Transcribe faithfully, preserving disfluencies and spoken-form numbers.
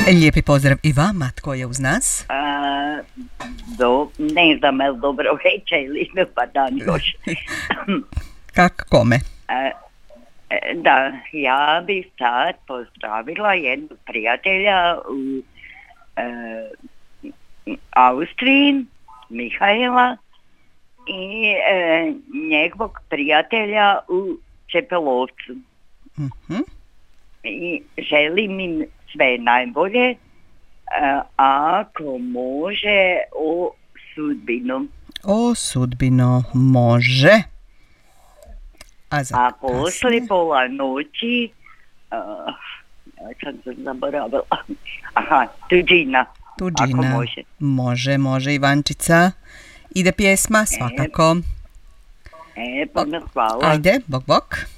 Lijepi pozdrav i vama, tko je uz nas? A, do, ne znam je li dobro večer ili ne, pa dan još. Kak kome? A, da, ja bi sad pozdravila jednog prijatelja u e, Austriji, Mihajla, i e, njegovog prijatelja u Čepelovcu. Uh-huh. I želim im sve najbolje, a, ako može o sudbinu. O sudbino može. A, za a poslije pola noći, uh, ja sam se zaboravila, aha, tuđina. Tuđina. Ako može. Može, može, Ivančica. Ide pjesma, svakako. E, e pa me hvala. Ajde, bok, bok.